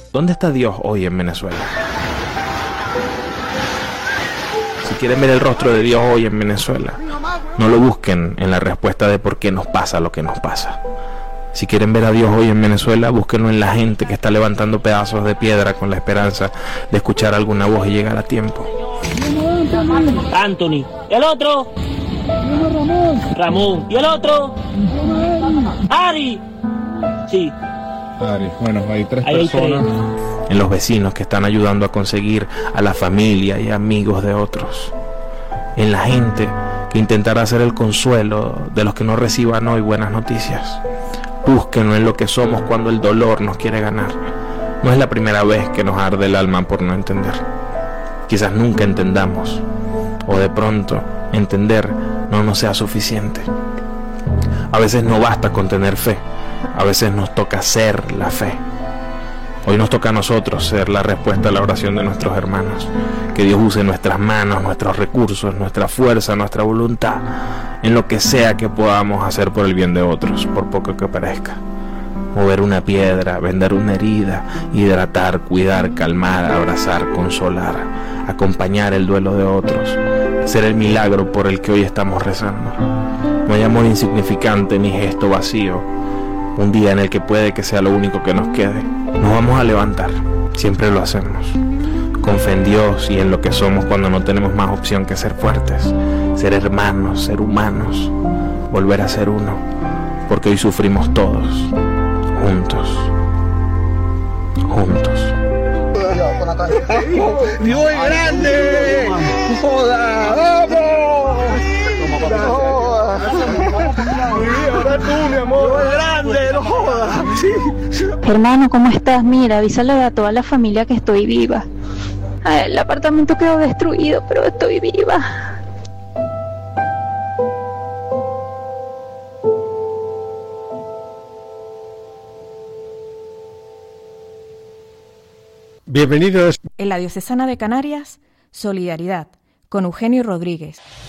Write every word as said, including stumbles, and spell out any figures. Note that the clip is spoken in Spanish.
¿Dónde está Dios hoy en Venezuela? Si quieren ver el rostro de Dios hoy en Venezuela, no lo busquen en la respuesta de por qué nos pasa lo que nos pasa. Si quieren ver a Dios hoy en Venezuela, búsquenlo en la gente que está levantando pedazos de piedra con la esperanza de escuchar alguna voz y llegar a tiempo. Anthony. ¿Y el otro? Ramón. Ramón. ¿Y el otro? Ari. Sí. Ari. Bueno, hay tres Ahí hay personas. tres. En los vecinos que están ayudando a conseguir a la familia y amigos de otros. En la gente que intentará ser el consuelo de los que no reciban hoy buenas noticias. Búsquenlo en lo que somos cuando el dolor nos quiere ganar. No es la primera vez que nos arde el alma por no entender. Quizás nunca entendamos, o de pronto entender no nos sea suficiente. A veces no basta con tener fe, a veces nos toca ser la fe. Hoy nos toca a nosotros ser la respuesta a la oración de nuestros hermanos. Que Dios use nuestras manos, nuestros recursos, nuestra fuerza, nuestra voluntad, en lo que sea que podamos hacer por el bien de otros, por poco que parezca. Mover una piedra, vendar una herida, hidratar, cuidar, calmar, abrazar, consolar, acompañar el duelo de otros, ser el milagro por el que hoy estamos rezando. No hay amor insignificante ni gesto vacío. Un día en el que puede que sea lo único que nos quede. Nos vamos a levantar, siempre lo hacemos. Con fe en Dios y en lo que somos cuando no tenemos más opción que ser fuertes, ser hermanos, ser humanos, volver a ser uno, porque hoy sufrimos todos, juntos, juntos. ¡Dios es grande! ¡Joda! ¡Vamos! Ahora tú, mi amor. ¡Dios es grande! ¡No jodas! Sí. Hermano, ¿cómo estás? Mira, avísale a toda la familia que estoy viva. Ah, el apartamento quedó destruido, pero estoy viva. Bienvenidos. En la Diocesana de Canarias, Solidaridad, con Eugenio Rodríguez.